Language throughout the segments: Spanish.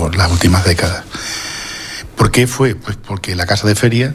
las últimas décadas. ¿Por qué fue? Pues porque la casa de feria,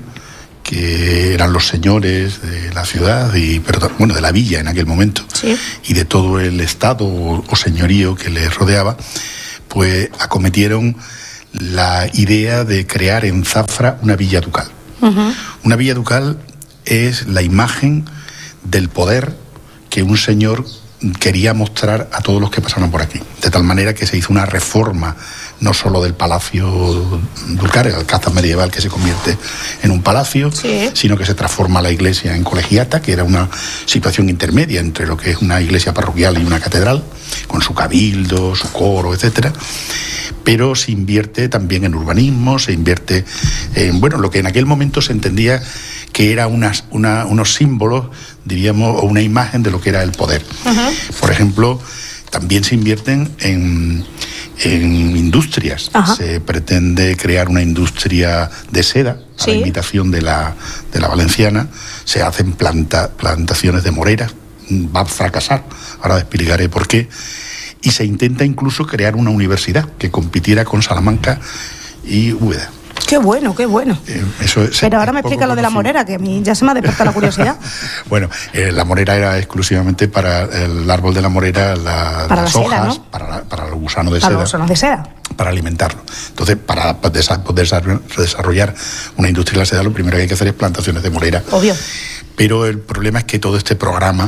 que eran los señores de la ciudad, de la villa en aquel momento, sí, y de todo el estado o señorío que les rodeaba, pues acometieron la idea de crear en Zafra una villa ducal. Uh-huh. Una villa ducal es la imagen del poder que un señor quería mostrar a todos los que pasaban por aquí, de tal manera que se hizo una reforma no solo del palacio ducal, el alcázar medieval que se convierte en un palacio, sí, sino que se transforma la iglesia en colegiata, que era una situación intermedia entre lo que es una iglesia parroquial y una catedral, con su cabildo, su coro, etcétera. Pero se invierte también en urbanismo, se invierte en, lo que en aquel momento se entendía que era unos símbolos, diríamos, o una imagen de lo que era el poder. Uh-huh. Por ejemplo, también se invierten en industrias. Uh-huh. Se pretende crear una industria de seda, sí, a la imitación de la valenciana. Se hacen plantaciones de moreras. Va a fracasar, ahora explicaré por qué. Y se intenta incluso crear una universidad que compitiera con Salamanca y Úbeda. ¡Qué bueno, qué bueno! Pero ahora me explica lo de la morera, que a mí ya se me ha despertado la curiosidad. Bueno, la morera era exclusivamente para el árbol de la morera, las seda, hojas, ¿no? para los gusanos de seda. Para los gusanos de seda. Para alimentarlo. Entonces, para poder desarrollar una industria de la seda, lo primero que hay que hacer es plantaciones de morera. Obvio. Pero el problema es que todo este programa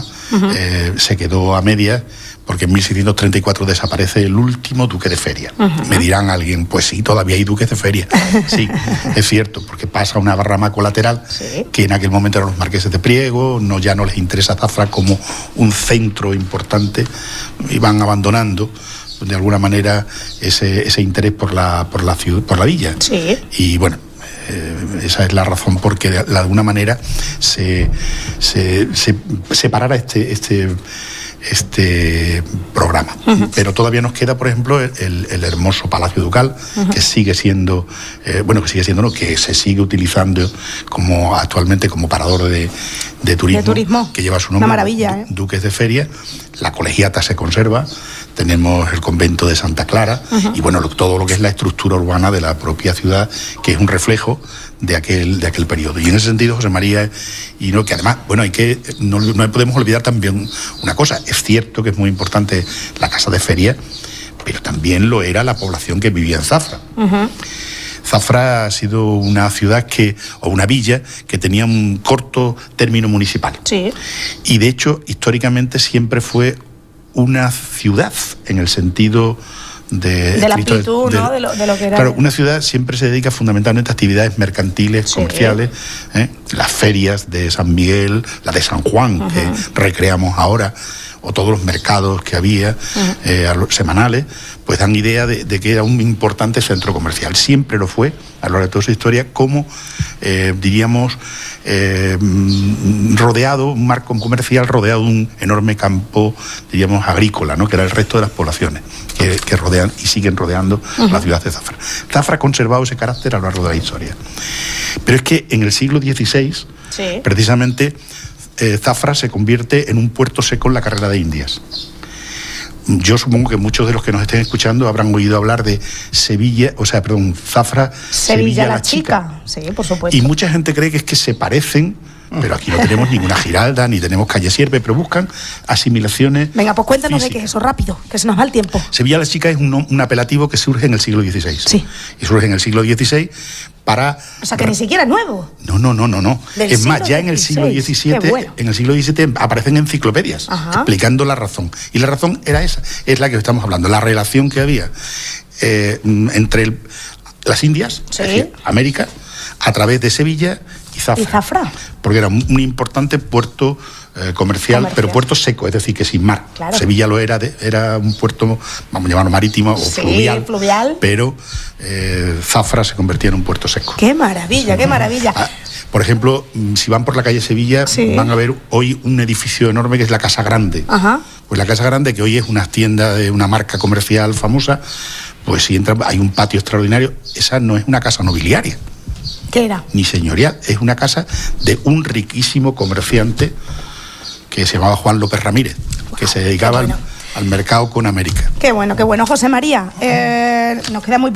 se quedó a medias, porque en 1634 desaparece el último duque de Feria. Uh-huh. Me dirán alguien, pues sí, todavía hay duques de Feria. Sí, es cierto, porque pasa una rama colateral, sí, que en aquel momento eran los marqueses de Priego, ya no les interesa Zafra como un centro importante, y van abandonando de alguna manera ese interés por la ciudad, por la villa. Sí. Y bueno, esa es la razón porque de alguna manera se separara este programa. Uh-huh. Pero todavía nos queda, por ejemplo, el hermoso Palacio Ducal, uh-huh, que sigue siendo, que se sigue utilizando actualmente como parador de turismo, que lleva su nombre, una maravilla, Duques de Feria. La colegiata se conserva, tenemos el convento de Santa Clara, uh-huh, y todo lo que es la estructura urbana de la propia ciudad, que es un reflejo de aquel periodo. Y en ese sentido, José María, que además, no podemos olvidar también una cosa. Es cierto que es muy importante la casa de feria, pero también lo era la población que vivía en Zafra. Uh-huh. Zafra ha sido una ciudad o una villa que tenía un corto término municipal. Sí. Y de hecho, históricamente siempre fue una ciudad, en el sentido de la amplitud, ¿no? de lo que era. Claro, una ciudad siempre se dedica fundamentalmente a actividades mercantiles, sí, comerciales, las ferias de San Miguel, la de San Juan, uh-huh, que recreamos ahora, o todos los mercados que había, uh-huh, semanales, pues dan idea de que era un importante centro comercial. Siempre lo fue, a lo largo de toda su historia, como, rodeado, un marco comercial rodeado de un enorme campo, agrícola, ¿no? Que era el resto de las poblaciones que rodean y siguen rodeando, uh-huh, la ciudad de Zafra. Zafra ha conservado ese carácter a lo largo de la historia. Pero es que en el siglo XVI, sí, precisamente, Zafra se convierte en un puerto seco en la carrera de Indias. Yo supongo que muchos de los que nos estén escuchando habrán oído hablar de Zafra, Sevilla la Chica. Sí, por supuesto. Y mucha gente cree que es que se parecen, pero aquí no tenemos ninguna Giralda, ni tenemos calle Sierpe, pero buscan asimilaciones. Venga, pues cuéntanos físicas. De qué es eso, rápido, que se nos va el tiempo. Sevilla la Chica es un apelativo que surge en el siglo XVI. Sí. Y surge en el siglo XVI para... O sea, que ni siquiera es nuevo. No. Es más, ya en el siglo XVII, bueno, en el siglo XVII aparecen enciclopedias, ajá, explicando la razón. Y la razón era esa, es la que estamos hablando, la relación que había entre las Indias, sí, es decir, América, a través de Sevilla y Zafra. Porque era un importante puerto comercial, pero puerto seco, es decir, que sin mar. Claro. Sevilla lo era un puerto, vamos a llamarlo marítimo o sí, fluvial, pero Zafra se convertía en un puerto seco. ¡Qué maravilla, qué maravilla! Por ejemplo, si van por la calle Sevilla, sí, van a ver hoy un edificio enorme que es la Casa Grande. Ajá. Pues la Casa Grande, que hoy es una tienda de una marca comercial famosa, pues si entra, hay un patio extraordinario. Esa no es una casa nobiliaria. ¿Qué era? Ni señorial, es una casa de un riquísimo comerciante que se llamaba Juan López Ramírez, que se dedicaba al mercado con América. Qué bueno, José María. Nos queda muy